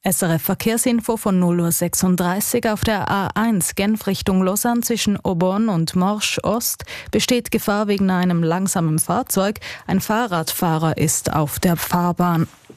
SRF Verkehrsinfo von 0:36 Uhr auf der A1 Genf Richtung Lausanne zwischen Aubonne und Morsch Ost besteht Gefahr wegen einem langsamen Fahrzeug. Ein Fahrradfahrer ist auf der Fahrbahn.